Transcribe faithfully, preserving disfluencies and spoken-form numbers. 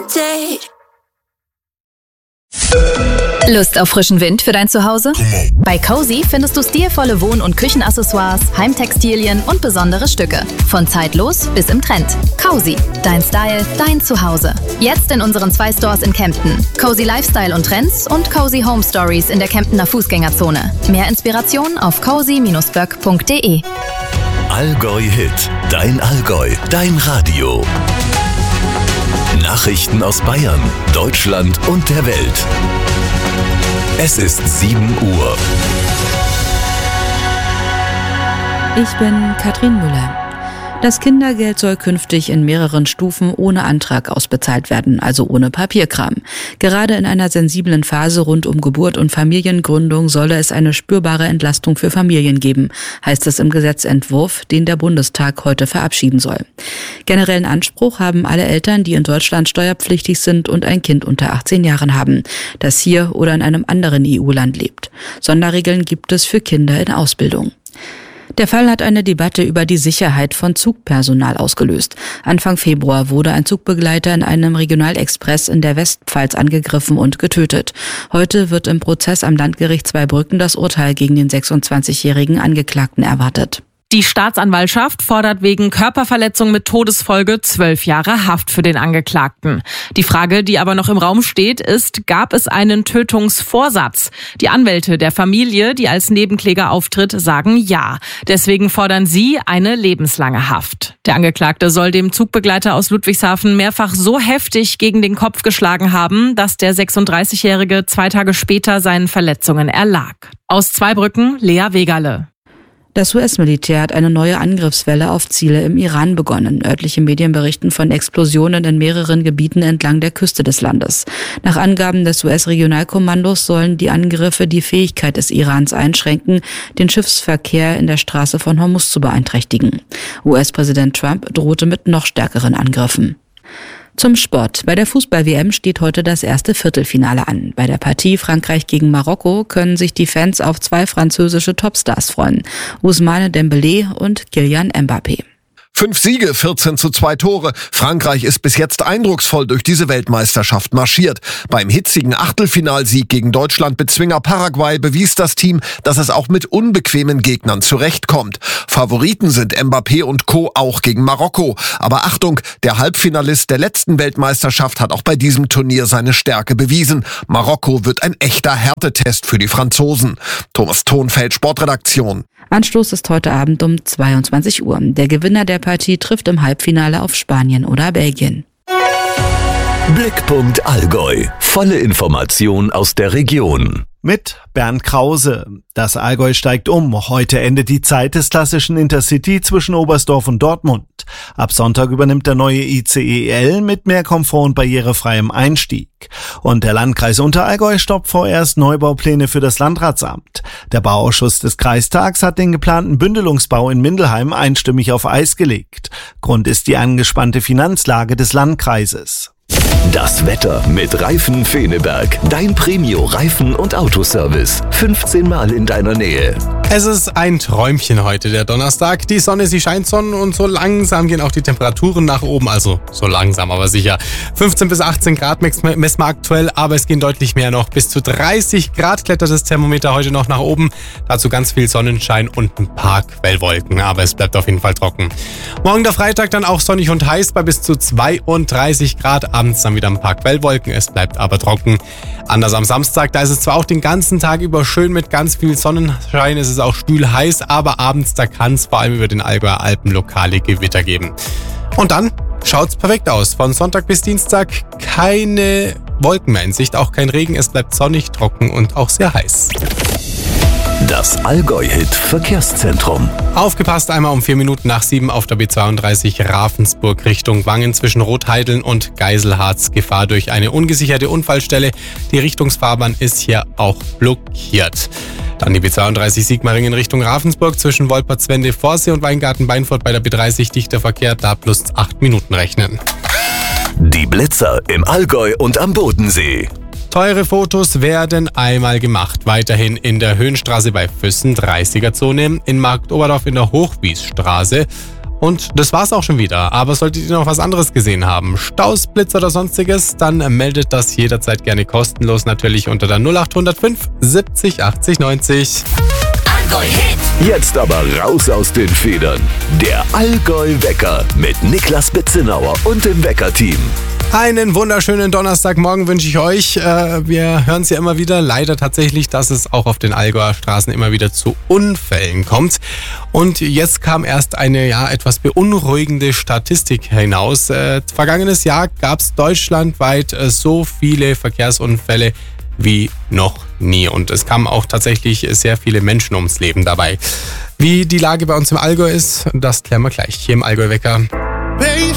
day. Lust auf frischen Wind für dein Zuhause? Bei Cozy findest du stilvolle Wohn- und Küchenaccessoires, Heimtextilien und besondere Stücke. Von zeitlos bis im Trend. Cozy, dein Style, dein Zuhause. Jetzt in unseren zwei Stores in Kempten. Cozy Lifestyle und Trends und Cozy Home Stories in der Kemptener Fußgängerzone. Mehr Inspiration auf cozy Bindestrich böck Punkt de. Allgäu Hit, dein Allgäu, dein Radio. Nachrichten aus Bayern, Deutschland und der Welt. Es ist sieben Uhr. Ich bin Katrin Müller. Das Kindergeld soll künftig in mehreren Stufen ohne Antrag ausbezahlt werden, also ohne Papierkram. Gerade in einer sensiblen Phase rund um Geburt und Familiengründung solle es eine spürbare Entlastung für Familien geben, heißt es im Gesetzentwurf, den der Bundestag heute verabschieden soll. Generellen Anspruch haben alle Eltern, die in Deutschland steuerpflichtig sind und ein Kind unter achtzehn Jahren haben, das hier oder in einem anderen E U-Land lebt. Sonderregeln gibt es für Kinder in Ausbildung. Der Fall hat eine Debatte über die Sicherheit von Zugpersonal ausgelöst. Anfang Februar wurde ein Zugbegleiter in einem Regionalexpress in der Westpfalz angegriffen und getötet. Heute wird im Prozess am Landgericht Zweibrücken das Urteil gegen den sechsundzwanzigjährigen Angeklagten erwartet. Die Staatsanwaltschaft fordert wegen Körperverletzung mit Todesfolge zwölf Jahre Haft für den Angeklagten. Die Frage, die aber noch im Raum steht, ist, gab es einen Tötungsvorsatz? Die Anwälte der Familie, die als Nebenkläger auftritt, sagen ja. Deswegen fordern sie eine lebenslange Haft. Der Angeklagte soll dem Zugbegleiter aus Ludwigshafen mehrfach so heftig gegen den Kopf geschlagen haben, dass der sechsunddreißigjährige zwei Tage später seinen Verletzungen erlag. Aus Zweibrücken, Lea Wegerle. Das U S-Militär hat eine neue Angriffswelle auf Ziele im Iran begonnen. Örtliche Medien berichten von Explosionen in mehreren Gebieten entlang der Küste des Landes. Nach Angaben des U S-Regionalkommandos sollen die Angriffe die Fähigkeit des Irans einschränken, den Schiffsverkehr in der Straße von Hormuz zu beeinträchtigen. U S-Präsident Trump drohte mit noch stärkeren Angriffen. Zum Sport. Bei der Fußball-W M steht heute das erste Viertelfinale an. Bei der Partie Frankreich gegen Marokko können sich die Fans auf zwei französische Topstars freuen. Ousmane Dembélé und Kylian Mbappé. Fünf Siege, vierzehn zu zwei Tore. Frankreich ist bis jetzt eindrucksvoll durch diese Weltmeisterschaft marschiert. Beim hitzigen Achtelfinalsieg gegen Deutschland Bezwinger Paraguay bewies das Team, dass es auch mit unbequemen Gegnern zurechtkommt. Favoriten sind Mbappé und Co. auch gegen Marokko. Aber Achtung, der Halbfinalist der letzten Weltmeisterschaft hat auch bei diesem Turnier seine Stärke bewiesen. Marokko wird ein echter Härtetest für die Franzosen. Thomas Thonfeld, Sportredaktion. Anstoß ist heute Abend um zweiundzwanzig Uhr. Der Gewinner der Partie trifft im Halbfinale auf Spanien oder Belgien. Blickpunkt Allgäu. Volle Information aus der Region. Mit Bernd Krause. Das Allgäu steigt um. Heute endet die Zeit des klassischen Intercity zwischen Oberstdorf und Dortmund. Ab Sonntag übernimmt der neue I C E L mit mehr Komfort und barrierefreiem Einstieg. Und der Landkreis Unterallgäu stoppt vorerst Neubaupläne für das Landratsamt. Der Bauausschuss des Kreistags hat den geplanten Bündelungsbau in Mindelheim einstimmig auf Eis gelegt. Grund ist die angespannte Finanzlage des Landkreises. Das Wetter mit Reifen Feneberg. Dein Premio-Reifen- und Autoservice. fünfzehn Mal in deiner Nähe. Es ist ein Träumchen heute, der Donnerstag. Die Sonne, sie scheint schon und so langsam gehen auch die Temperaturen nach oben. Also so langsam, aber sicher. fünfzehn bis achtzehn Grad messen wir aktuell, aber es gehen deutlich mehr noch. Bis zu dreißig Grad klettert das Thermometer heute noch nach oben. Dazu ganz viel Sonnenschein und ein paar Quellwolken, aber es bleibt auf jeden Fall trocken. Morgen der Freitag dann auch sonnig und heiß bei bis zu zweiunddreißig Grad. Abends dann wieder ein paar Quellwolken, es bleibt aber trocken. Anders am Samstag, da ist es zwar auch den ganzen Tag über schön mit ganz viel Sonnenschein, es ist auch stühl heiß, aber abends, da kann es vor allem über den Allgäuer Alpen lokale Gewitter geben. Und dann schaut's perfekt aus. Von Sonntag bis Dienstag keine Wolken mehr in Sicht, auch kein Regen, es bleibt sonnig, trocken und auch sehr heiß. Das Allgäu-Hit Verkehrszentrum. Aufgepasst, einmal um vier Minuten nach sieben auf der B zweiunddreißig Ravensburg Richtung Wangen zwischen Rotheideln und Geiselharz. Gefahr durch eine ungesicherte Unfallstelle. Die Richtungsfahrbahn ist hier auch blockiert. Dann die B zweiunddreißig Sigmaringen Richtung Ravensburg zwischen Wolpertswende, Vorsee und Weingarten-Beinfurt bei der B dreißig dichter Verkehr, da plus acht Minuten rechnen. Die Blitzer im Allgäu und am Bodensee. Teure Fotos werden einmal gemacht. Weiterhin in der Höhenstraße bei Füssen, dreißiger Zone, in Marktoberdorf in der Hochwiesstraße Und das war's auch schon wieder. Aber solltet ihr noch was anderes gesehen haben, Staus, Blitz oder sonstiges, dann meldet das jederzeit gerne kostenlos natürlich unter der null acht null fünf siebzig achtzig neunzig. Allgäu Hit. Jetzt aber raus aus den Federn. Der Allgäu-Wecker mit Niklas Bitzenauer und dem Wecker-Team. Einen wunderschönen Donnerstagmorgen wünsche ich euch. Wir hören es ja immer wieder, leider tatsächlich, dass es auch auf den Allgäuer Straßen immer wieder zu Unfällen kommt. Und jetzt kam erst eine ja etwas beunruhigende Statistik hinaus. Vergangenes Jahr gab es deutschlandweit so viele Verkehrsunfälle wie noch nie. Und es kamen auch tatsächlich sehr viele Menschen ums Leben dabei. Wie die Lage bei uns im Allgäu ist, das klären wir gleich hier im Allgäu-Wecker.